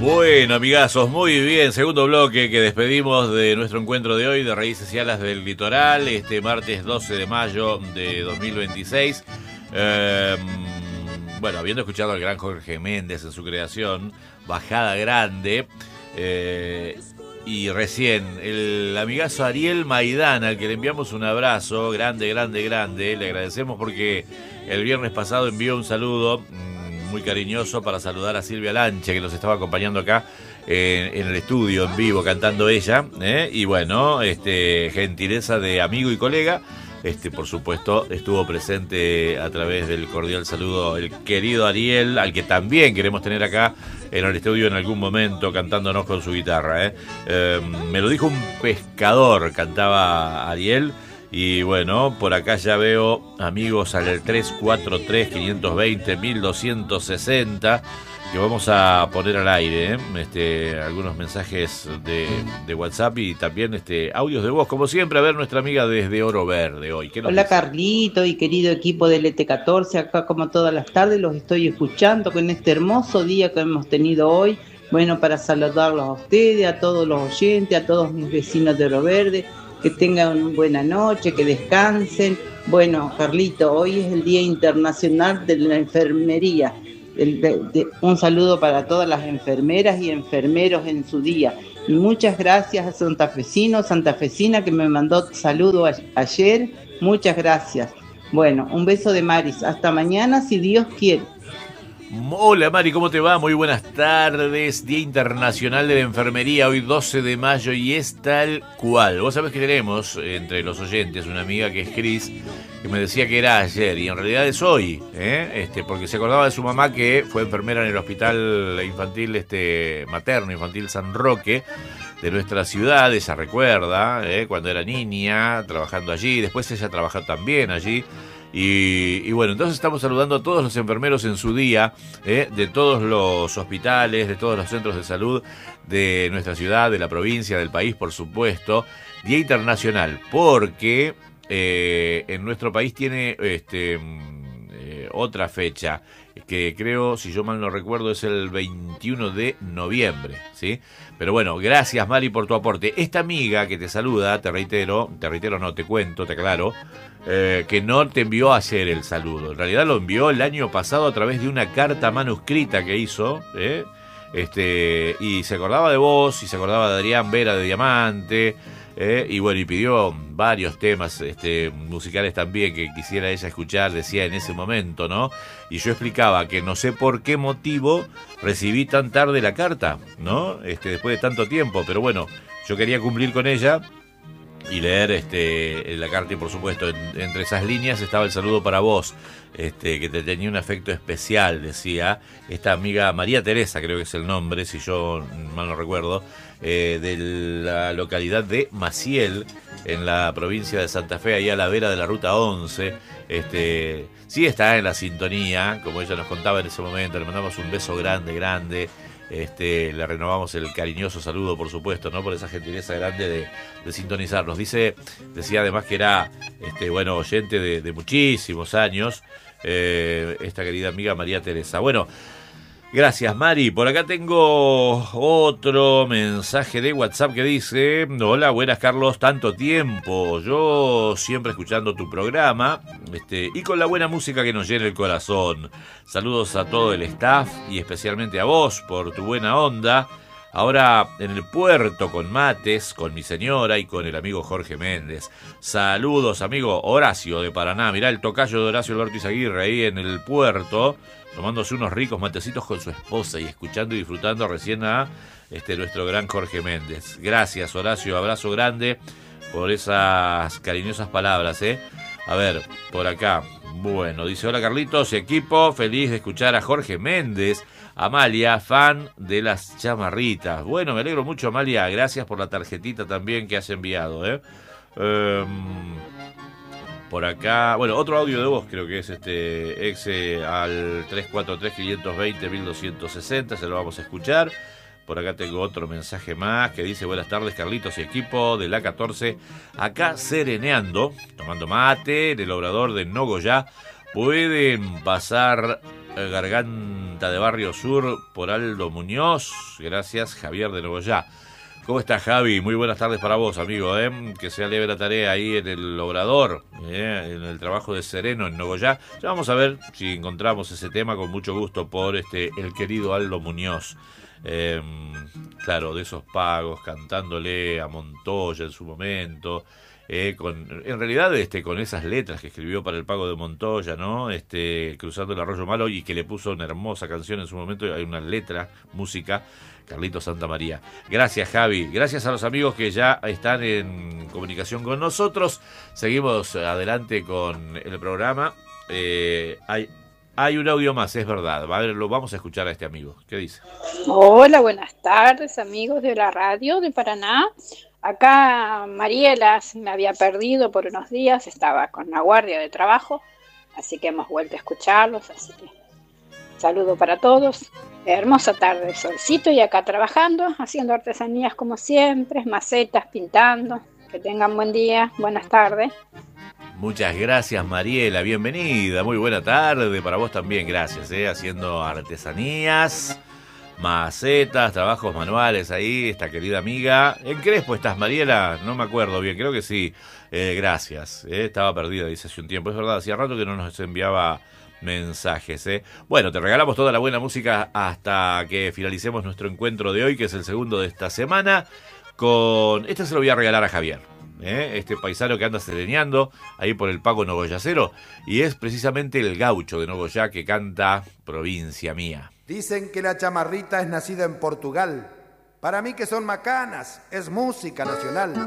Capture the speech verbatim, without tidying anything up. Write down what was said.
Bueno, amigazos, muy bien. Segundo bloque que despedimos de nuestro encuentro de hoy de Raíces y Alas del Litoral, este martes doce de mayo de dos mil veintiséis. Eh, bueno, habiendo escuchado al gran Jorge Méndez en su creación, Bajada Grande, eh, y recién el amigazo Ariel Maidana, al que le enviamos un abrazo grande, grande, grande. Le agradecemos porque el viernes pasado envió un saludo muy cariñoso para saludar a Silvia Lanche, que nos estaba acompañando acá eh, en el estudio en vivo cantando ella, ¿eh? Y bueno, este gentileza de amigo y colega, este por supuesto estuvo presente a través del cordial saludo el querido Ariel, al que también queremos tener acá en el estudio en algún momento cantándonos con su guitarra, ¿eh? Eh, me lo dijo un pescador, cantaba Ariel. Y bueno, por acá ya veo amigos al tres cuatro tres, cinco dos cero, doscientos sesenta que vamos a poner al aire, ¿eh? este, algunos mensajes de, de WhatsApp y también este, audios de voz, como siempre. A ver, nuestra amiga desde Oro Verde hoy. ¿Qué nos Hola dice? Carlito y querido equipo del E T catorce, acá como todas las tardes los estoy escuchando con este hermoso día que hemos tenido hoy. Bueno, para saludarlos a ustedes, a todos los oyentes, a todos mis vecinos de Oro Verde. Que tengan una buena noche, que descansen. Bueno, Carlito, hoy es el Día Internacional de la Enfermería. El, de, de, un saludo para todas las enfermeras y enfermeros en su día. Y muchas gracias a Santafesino, Santafesina, que me mandó saludo a, ayer. Muchas gracias. Bueno, un beso de Maris. Hasta mañana, si Dios quiere. Hola Mari, ¿cómo te va? Muy buenas tardes. Día Internacional de la Enfermería, hoy doce de mayo, y es tal cual. Vos sabés que tenemos entre los oyentes una amiga que es Cris, que me decía que era ayer y en realidad es hoy, ¿eh? este, porque se acordaba de su mamá que fue enfermera en el hospital infantil, este, materno infantil San Roque de nuestra ciudad. Ella recuerda, ¿eh? cuando era niña, trabajando allí. Después ella trabajó también allí. Y, y bueno, entonces estamos saludando a todos los enfermeros en su día, ¿eh? de todos los hospitales, de todos los centros de salud de nuestra ciudad, de la provincia, del país, por supuesto. Día Internacional, porque eh, en nuestro país tiene este, eh, otra fecha, que creo, si yo mal no recuerdo, es el veintiuno de noviembre, ¿sí? Pero bueno, gracias Mari por tu aporte. Esta amiga que te saluda, te reitero, te reitero no, te cuento, te aclaro, eh, que no te envió ayer el saludo. En realidad lo envió el año pasado a través de una carta manuscrita que hizo, ¿eh? este, y se acordaba de vos, y se acordaba de Adrián Vera de Diamante, Eh, y bueno, y pidió varios temas este, musicales también que quisiera ella escuchar, decía en ese momento, ¿no? Y yo explicaba que no sé por qué motivo recibí tan tarde la carta, ¿no? Este, después de tanto tiempo, pero bueno, yo quería cumplir con ella y leer este, la carta, y por supuesto en, entre esas líneas estaba el saludo para vos, este, que te tenía un afecto especial, decía esta amiga María Teresa, creo que es el nombre, si yo mal no recuerdo, eh, de la localidad de Maciel, en la provincia de Santa Fe, ahí a la vera de la ruta once. Este, sí está en la sintonía, como ella nos contaba en ese momento. Le mandamos un beso grande, grande. Este, le renovamos el cariñoso saludo, por supuesto, ¿no? Por esa gentileza grande de, de sintonizarnos. Dice, decía además que era este, bueno, oyente de, de muchísimos años, eh, esta querida amiga María Teresa. Bueno, gracias Mari. Por acá tengo otro mensaje de WhatsApp que dice: hola, buenas Carlos, tanto tiempo, yo siempre escuchando tu programa, este, y con la buena música que nos llena el corazón. Saludos a todo el staff y especialmente a vos por tu buena onda. Ahora en el puerto con mates, con mi señora y con el amigo Jorge Méndez. Saludos amigo Horacio de Paraná. Mirá el tocayo de Horacio Alberto Izaguirre ahí en el puerto, tomándose unos ricos matecitos con su esposa y escuchando y disfrutando recién a este, nuestro gran Jorge Méndez. Gracias Horacio, abrazo grande por esas cariñosas palabras, ¿eh? A ver, por acá, bueno, dice: hola Carlitos, equipo, feliz de escuchar a Jorge Méndez. Amalia, fan de las chamarritas. Bueno, me alegro mucho Amalia, gracias por la tarjetita también que has enviado, ¿eh? Um, Por acá, bueno, otro audio de voz creo que es este exe al tres cuatro tres, cinco dos cero, doscientos sesenta, se lo vamos a escuchar. Por acá tengo otro mensaje más que dice: buenas tardes Carlitos y equipo de la catorce, acá sereneando, tomando mate en el obrador de Nogoyá. Pueden pasar Garganta Salta, de Barrio Sur, por Aldo Muñoz. Gracias, Javier de Nogoyá. ¿Cómo estás, Javi? Muy buenas tardes para vos, amigo. ¿eh? Que sea leve la tarea ahí en el Obrador, ¿eh? en el trabajo de Sereno en Nogoyá. Ya vamos a ver si encontramos ese tema con mucho gusto por este el querido Aldo Muñoz. Eh, claro, de esos pagos, cantándole a Montoya en su momento. Eh, con, en realidad este con esas letras que escribió para el pago de Montoya, ¿no? Este, Cruzando el Arroyo Malo, y que le puso una hermosa canción en su momento. Hay una letra, música, Carlito Santamaría. Gracias, Javi. Gracias a los amigos que ya están en comunicación con nosotros. Seguimos adelante con el programa. Eh, hay, hay un audio más, es verdad. A ver, lo vamos a escuchar a este amigo. ¿Qué dice? Hola, buenas tardes, amigos de la radio de Paraná. Acá Mariela me había perdido por unos días, estaba con la guardia de trabajo, así que hemos vuelto a escucharlos, así que saludo para todos. Hermosa tarde, solcito, y acá trabajando, haciendo artesanías como siempre, macetas, pintando. Que tengan buen día, buenas tardes. Muchas gracias, Mariela, bienvenida, muy buena tarde para vos también, gracias, ¿eh? Haciendo artesanías, macetas, trabajos manuales ahí, esta querida amiga. ¿En Crespo estás, Mariela? No me acuerdo bien, creo que sí. Eh, gracias, eh, estaba perdida, dice hace un tiempo. Es verdad, hacía rato que no nos enviaba mensajes. Eh. Bueno, te regalamos toda la buena música hasta que finalicemos nuestro encuentro de hoy, que es el segundo de esta semana. Con este se lo voy a regalar a Javier, ¿eh? Este paisano que anda sereneando ahí por el Pago Nogoyacero, y es precisamente el gaucho de Nogoyá que canta Provincia Mía. Dicen que la chamarrita es nacida en Portugal. Para mí que son macanas, es música nacional.